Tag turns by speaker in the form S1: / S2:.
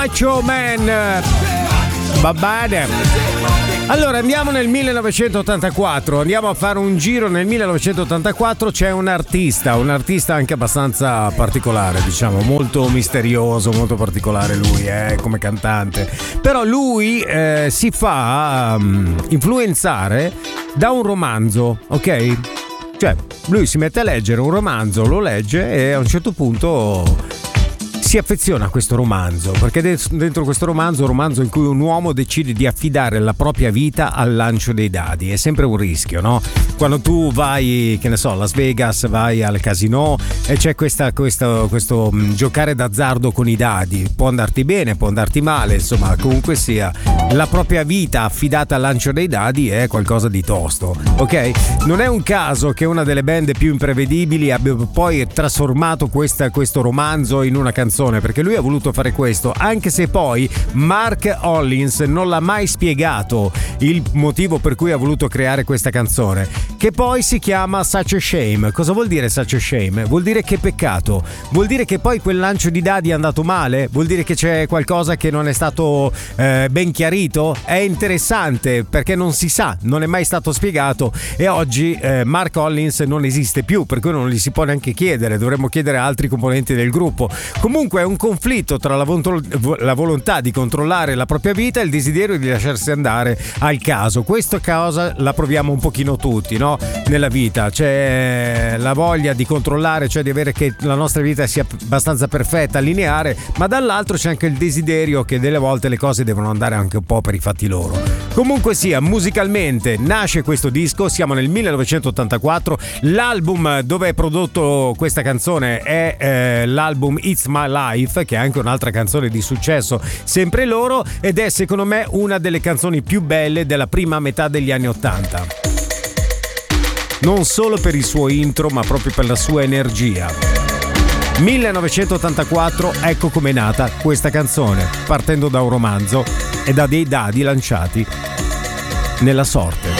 S1: Macho Man. Va bene. Allora andiamo nel 1984, andiamo a fare un giro nel 1984. C'è un artista anche abbastanza particolare, diciamo, molto misterioso, molto particolare lui come cantante. Però lui si fa influenzare da un romanzo, ok? Cioè lui si mette a leggere un romanzo, lo legge e a un certo punto si affeziona a questo romanzo, perché dentro questo romanzo è un romanzo in cui un uomo decide di affidare la propria vita al lancio dei dadi. È sempre un rischio, no? Quando tu vai, che ne so, a Las Vegas, vai al casino e c'è questo giocare d'azzardo con i dadi. Può andarti bene, può andarti male, insomma, comunque sia, la propria vita affidata al lancio dei dadi è qualcosa di tosto, ok? Non è un caso che una delle band più imprevedibili abbia poi trasformato questo romanzo in una canzone, perché lui ha voluto fare questo, anche se poi Mark Hollins non l'ha mai spiegato il motivo per cui ha voluto creare questa canzone, che poi si chiama Such a Shame. Cosa vuol dire Such a Shame? Vuol dire che peccato, vuol dire che poi quel lancio di dadi è andato male, vuol dire che c'è qualcosa che non è stato ben chiarito. È interessante perché non si sa, non è mai stato spiegato, e oggi Mark Hollins non esiste più, per cui non gli si può neanche chiedere, dovremmo chiedere a altri componenti del gruppo. Comunque è un conflitto tra la volontà di controllare la propria vita e il desiderio di lasciarsi andare al caso. Questa cosa la proviamo un pochino tutti, no? Nella vita c'è la voglia di controllare, cioè di avere che la nostra vita sia abbastanza perfetta, lineare, ma dall'altro c'è anche il desiderio che delle volte le cose devono andare anche un po' per i fatti loro. Comunque sia, musicalmente nasce questo disco, siamo nel 1984, l'album dove è prodotto questa canzone è l'album It's My Life, che è anche un'altra canzone di successo, sempre loro, ed è secondo me una delle canzoni più belle della prima metà degli anni '80. Non solo per il suo intro, ma proprio per la sua energia. 1984, ecco com'è nata questa canzone, partendo da un romanzo e da dei dadi lanciati nella sorte.